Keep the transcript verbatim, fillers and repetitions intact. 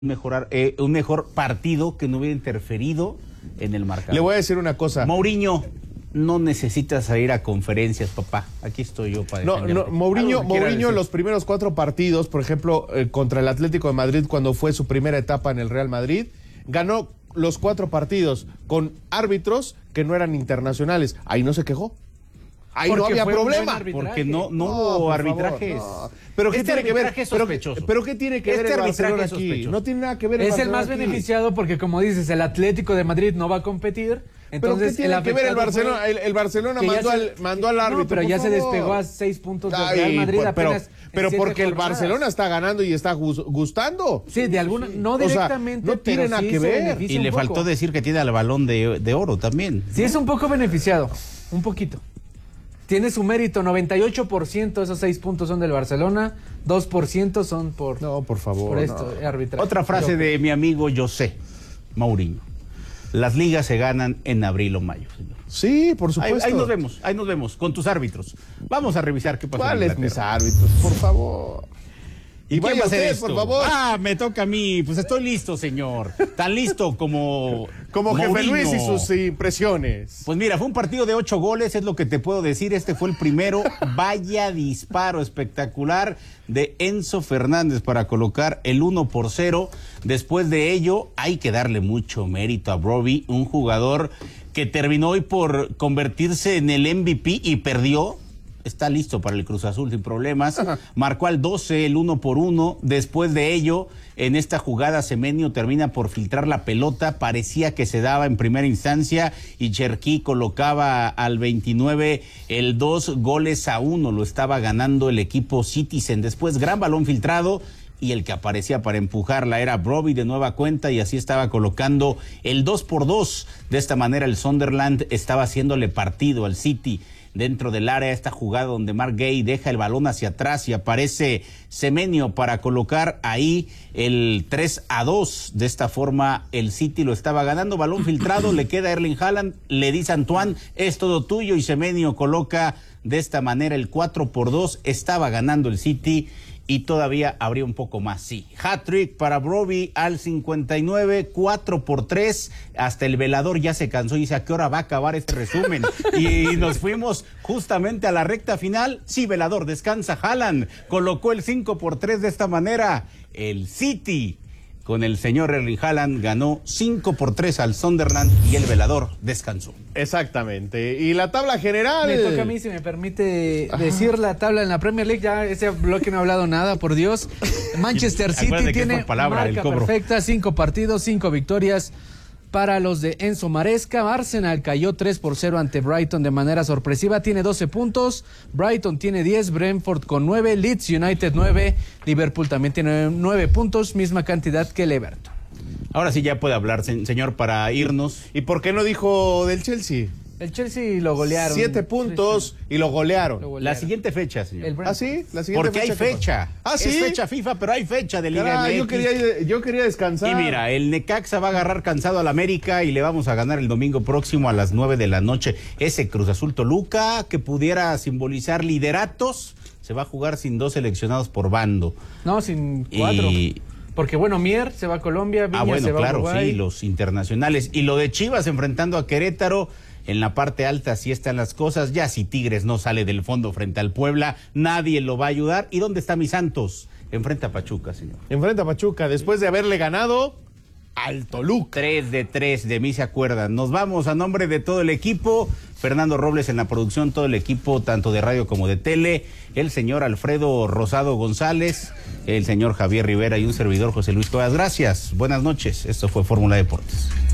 mejorar eh, un mejor partido que no hubiera interferido en el marcador. Le voy a decir una cosa. Mourinho, no necesitas salir a conferencias, papá. Aquí estoy yo para No, no, Mourinho, Mourinho en los primeros cuatro partidos, por ejemplo, eh, contra el Atlético de Madrid, cuando fue su primera etapa en el Real Madrid, ganó los cuatro partidos con árbitros que no eran internacionales. Ahí no se quejó. Ahí porque no había problema. Porque no, no hubo no, arbitrajes. Favor, no. Pero ¿qué este tiene que ver? es Pero, sospechoso. pero ¿qué tiene que este ver el Barcelona es aquí? No tiene nada que ver el Es Barcelona el más aquí. beneficiado porque, como dices, el Atlético de Madrid no va a competir. Entonces, ¿Pero qué tiene que ver el Barcelona? fue... El, el Barcelona mandó, se... al, mandó al árbitro. No, pero ya por se favor. despegó a seis puntos del Ay, Real Madrid pues, apenas. Pero, pero porque el jornadas. Barcelona está ganando y está gustando. Sí, de alguna, no directamente, o sea, no tiene pero nada sí que se ver. beneficia Y un le poco. faltó decir que tiene el balón de, de oro también. Sí, es un poco beneficiado, un poquito. Tiene su mérito, noventa y ocho por ciento de esos seis puntos son del Barcelona, dos por ciento son por, No, por favor. por esto, no. arbitraje. Otra frase Yo- de mi amigo José Mourinho. Las ligas se ganan en abril o mayo, señor. Sí, por Ahí, supuesto. ahí nos vemos, ahí nos vemos, con tus árbitros. Vamos a revisar qué pasó en ¿Cuáles mis Inglaterra. árbitros? Por favor. ¿Y quién vaya va a hacer usted, esto? por favor. Ah, me toca a mí. Pues estoy listo, señor. Tan listo como Como Jefe Mourinho. Luis y sus impresiones. Pues mira, fue un partido de ocho goles, es lo que te puedo decir. Este fue el primero. Vaya disparo espectacular de Enzo Fernández para colocar el uno por cero. Después de ello, hay que darle mucho mérito a Brobbey, un jugador que terminó hoy por convertirse en el M V P y perdió. Está listo para el Cruz Azul sin problemas. Ajá. Marcó al doce el uno por uno. Después de ello, en esta jugada, Semenyo termina por filtrar la pelota. Parecía que se daba en primera instancia y Cherki colocaba al veintinueve el dos goles a uno. Lo estaba ganando el equipo Citizen. Después, gran balón filtrado. Y el que aparecía para empujarla era Brobbey de nueva cuenta y así estaba colocando el dos por dos. De esta manera el Sunderland estaba haciéndole partido al City dentro del área. Esta jugada donde Mark Gay deja el balón hacia atrás y aparece Semenyo para colocar ahí el tres a dos. De esta forma el City lo estaba ganando. Balón filtrado, le queda Erling Haaland, le dice Antoine, es todo tuyo y Semenyo coloca de esta manera el cuatro por dos. Estaba ganando el City. Y todavía habría un poco más, sí. Hat-trick para Brobbey al cincuenta y nueve, cuatro por tres. Hasta el velador ya se cansó y dice, ¿a qué hora va a acabar este resumen? Y nos fuimos justamente a la recta final. Sí, velador, descansa Haaland. Colocó el cinco por tres de esta manera. El City, con el señor Erling Haaland, ganó cinco por tres al Sunderland y el velador descansó. Exactamente. Y la tabla general. Me toca a mí, si me permite decir la tabla en la Premier League. Ya ese bloque no ha hablado nada, por Dios. Manchester City Acuérdate que es tiene por palabra el marca cobro. perfecta, cinco partidos, cinco victorias para los de Enzo Maresca. Arsenal cayó tres por cero ante Brighton de manera sorpresiva, tiene doce puntos. Brighton tiene diez, Brentford con nueve, Leeds United nueve, Liverpool también tiene nueve puntos, misma cantidad que el Everton. Ahora sí ya puede hablar, se- señor, para irnos. ¿Y por qué no dijo del Chelsea? El Chelsea lo golearon. Siete puntos y lo golearon. Lo golearon. La siguiente fecha, señor. El Brentford. ¿Ah, sí? La siguiente Porque hay fecha que- fecha. ¿Ah, sí? Es fecha FIFA, pero hay fecha de Liga Caray, yo M X. quería, yo quería descansar. Y mira, el Necaxa va a agarrar cansado al América y le vamos a ganar el domingo próximo a las nueve de la noche. Ese Cruz Azul Toluca que pudiera simbolizar lideratos, se va a jugar sin dos seleccionados por bando. No, sin cuatro. Y... Porque bueno, Mier se va a Colombia, Viña Ah, bueno, se va a claro, Uruguay. sí, los internacionales. Y lo de Chivas enfrentando a Querétaro, en la parte alta sí están las cosas. Ya si Tigres no sale del fondo frente al Puebla, nadie lo va a ayudar. ¿Y dónde está mi Santos? Enfrenta a Pachuca, señor. Enfrenta a Pachuca después de haberle ganado al Toluca. Tres de tres, de mí se acuerdan. Nos vamos a nombre de todo el equipo. Fernando Robles en la producción, todo el equipo, tanto de radio como de tele. El señor Alfredo Rosado González, el señor Javier Rivera y un servidor José Luis Toas. Gracias, buenas noches. Esto fue Fórmula Deportes.